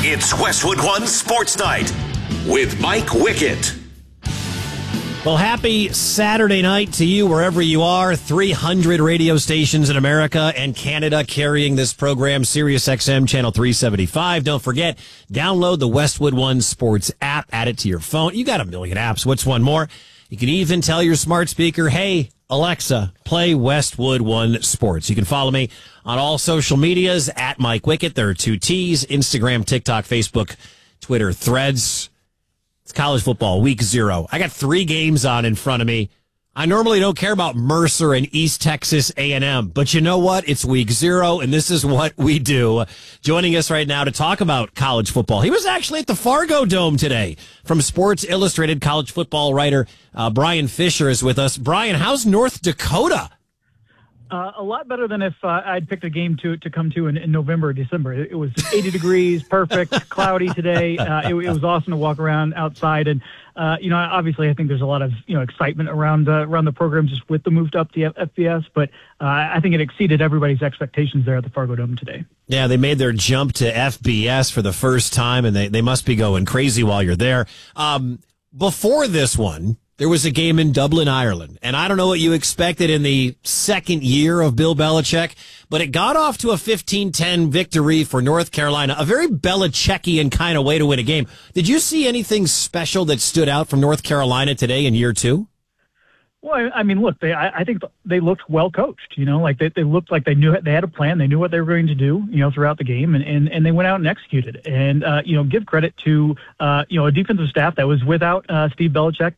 It's Westwood One Sports Night with Mike Wickett. Well, happy Saturday night to you wherever you are. 300 radio stations in America and Canada carrying this program, Sirius XM Channel 375. Don't forget, download the Westwood One Sports app, add it to your phone. You got a million apps. What's one more? You can even tell your smart speaker, hey, Alexa, play Westwood One Sports. You can follow me on all social medias at Mike Wickett. There are 2 T's, Instagram, TikTok, Facebook, Twitter, Threads. It's college football, week 0. I got 3 games on in front of me. I normally don't care about Mercer and East Texas A&M, but you know what? It's week 0, and this is what we do. Joining us right now to talk about college football. He was actually at the Fargo Dome today. From Sports Illustrated, college football writer Brian Fisher is with us. Brian, how's North Dakota? A lot better than if I'd picked a game to come to in November or December. It was 80 degrees, perfect, cloudy today. It was awesome to walk around outside. And, obviously I think there's a lot of, excitement around the program just with the move up to FBS. But I think it exceeded everybody's expectations there at the Fargo Dome today. Yeah, they made their jump to FBS for the first time, and they must be going crazy while you're there. Before this one, there was a game in Dublin, Ireland, and I don't know what you expected in the second year of Bill Belichick, but it got off to a 15-10 victory for North Carolina, a very Belichickian kind of way to win a game. Did you see anything special that stood out from North Carolina today in year 2? Well, I mean, look, I think they looked well coached, like they looked like they had a plan. They knew what they were going to do, throughout the game, and they went out and executed. And, give credit to, a defensive staff that was without Steve Belichick,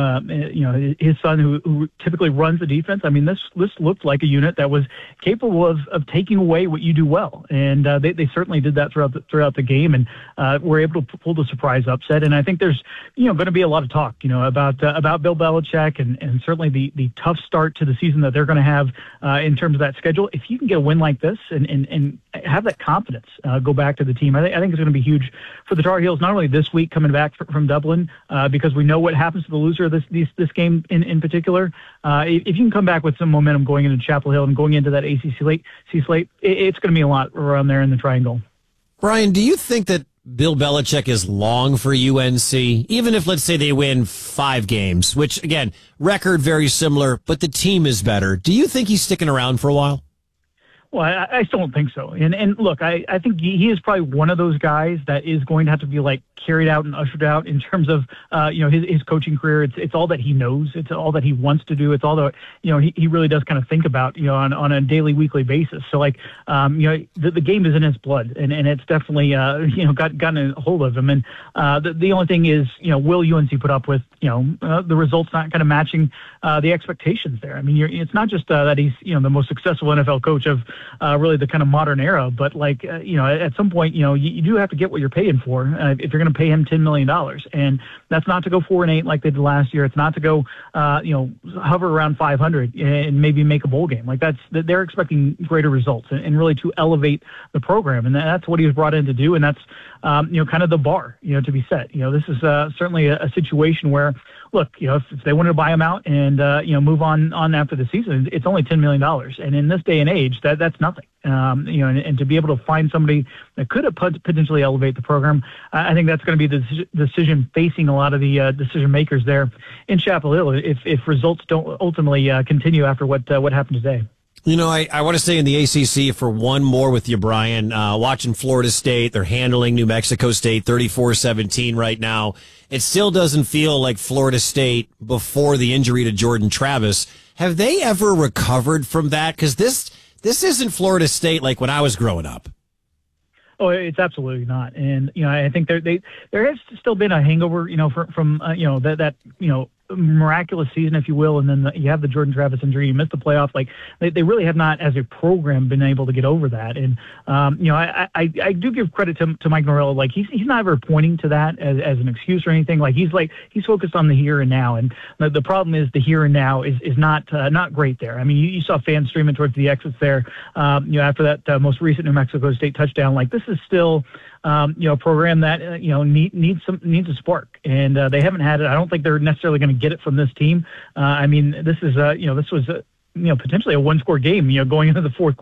his son who typically runs the defense. I mean, this looked like a unit that was capable of taking away what you do well. And they certainly did that throughout the game, and were able to pull the surprise upset. And I think there's, going to be a lot of talk, about Bill Belichick and certainly the tough start to the season that they're going to have in terms of that schedule. If you can get a win like this and have that confidence go back to the team, I think it's going to be huge for the Tar Heels, not only this week coming back from Dublin, because we know what happens to the loser of this game in particular. If you can come back with some momentum going into Chapel Hill and going into that ACC slate, it's going to be a lot around there in the Triangle. Brian, do you think that Bill Belichick is long for UNC, even if, let's say, they win 5 games, which, again, record very similar, but the team is better? Do you think he's sticking around for a while? Well, I still don't think so. And look, I think he is probably one of those guys that is going to have to be carried out and ushered out in terms of, his coaching career. It's all that he knows. It's all that he wants to do. It's all that, he really does kind of think about, on a daily, weekly basis. So the game is in his blood and it's definitely, gotten a hold of him. And the only thing is, will UNC put up with, the results not kind of matching the expectations there? I mean, it's not just that he's, the most successful NFL coach of really the kind of modern era, but at some point, you do have to get what you're paying for if you're going to pay him $10 million. And that's not to go 4-8 like they did last year. It's not to go, hover around 500 and maybe make a bowl game. They're expecting greater results and really to elevate the program. And that's what he was brought in to do. And that's, kind of the bar, to be set. This is certainly a situation where, look, if they wanted to buy him out and, move on after the season, it's only $10 million. And in this day and age, that's nothing. And to be able to find somebody that could potentially elevate the program, I think that's going to be the decision facing a lot of the decision makers there in Chapel Hill if results don't ultimately continue after what happened today. I want to stay in the ACC for one more with you, Brian. Watching Florida State, they're handling New Mexico State 34-17 right now. It still doesn't feel like Florida State before the injury to Jordan Travis. Have they ever recovered from that? Because this isn't Florida State like when I was growing up. Oh, it's absolutely not. And, I think there has still been a hangover, from that miraculous season, if you will, and then you have the Jordan Travis injury, you miss the playoffs. They really have not, as a program, been able to get over that. And I do give credit to Mike Norvell. He's not ever pointing to that as an excuse or anything. He's focused on the here and now. And the problem is the here and now is not great there. I mean, you saw fans streaming towards the exits there. After that most recent New Mexico State touchdown. This is still a program that needs a spark, and they haven't had it. I don't think they're necessarily going to get it from this team. This was potentially a one-score game, going into the fourth